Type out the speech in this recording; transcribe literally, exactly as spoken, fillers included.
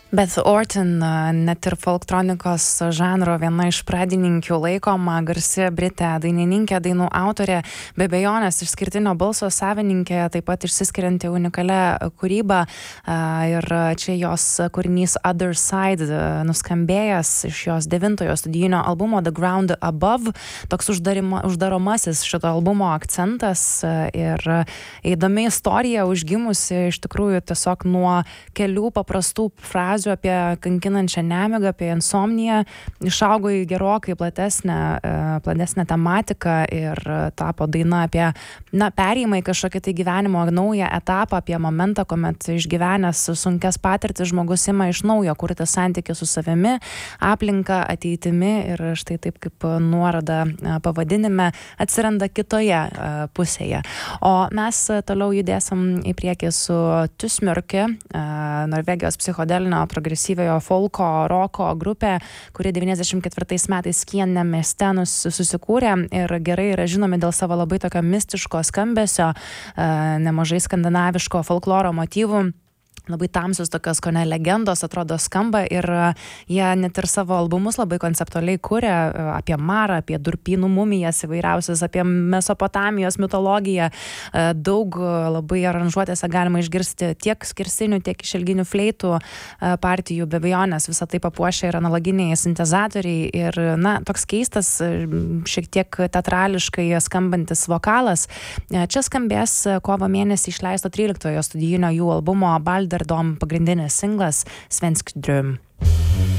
Beth Orton, net ir folktronikos žanro viena iš pradininkių laikoma, garsi britė dainininkė, dainų autorė, be abejonės išskirtinio balso savininkė, taip pat išsiskirianti unikalia kūryba. Ir čia jos kūrinys Other Side nuskambėjęs iš jos devintojo studijinio albumo The Ground Above, toks uždarima, uždaromasis šito albumo akcentas ir įdomi istorija užgimusi iš tikrųjų tiesiog nuo kelių paprastų frazių apie kankinančią nemigą, apie insomniją, išaugo į gerokai platesnę, platesnę tematiką ir tapo daina apie, na, perėjimą į kažkokį tai gyvenimo naują etapą, apie momentą, kuomet išgyvenęs sunkias patirtis žmogus ima iš naujo kurti santykį su savimi, aplinka, ateitimi ir štai taip kaip nuoroda pavadinime atsiranda kitoje pusėje. O mes toliau judėsim į priekį su Tusmørke, Norvegijos psichodelinio progresyviojo folko roko grupė, kuri devyniasdešimt ketvirtais metais Skiene mieste susikūrė ir gerai yra žinomi dėl savo labai tokio mistiško skambesio, nemažai skandinaviško folkloro motyvų. Labai tamsios tokios kone legendos atrodo skamba ir jie net ir savo albumus labai konceptualiai kuria apie marą, apie durpynų mumijas įvairiausias, apie Mesopotamijos mitologiją. Daug labai aranžuotėse galima išgirsti tiek skirsinių, tiek išilginių fleitų partijų, be abejonės visą tai papuošia ir analoginiai sintezatoriai ir, na, toks keistas, šiek tiek teatrališkai skambantis vokalas. Čia skambės kovo mėnesį išleisto tryliktojo studijinio jų albumo Balder Dom pagrindinis singlas Svensk Drøm.